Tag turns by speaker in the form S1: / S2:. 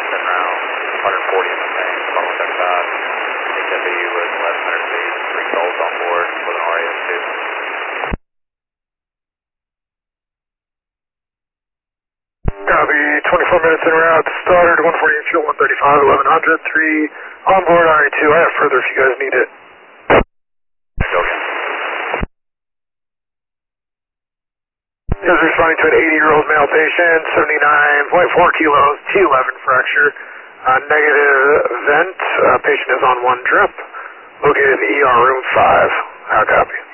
S1: en route, 140 in the tank, funnel check fast. HFAU was 1100 feet, 3 souls on board with an RAS-2.
S2: Copy, 24 minutes en route, started 140 fuel 135, 1100, 3 on board RA2. I have further if you guys need it.
S1: Go again.
S2: This is responding to an 80-year-old male patient, 79.4 kilos, T11 fracture, negative vent. Patient is on one drip, located in ER room 5. How copy?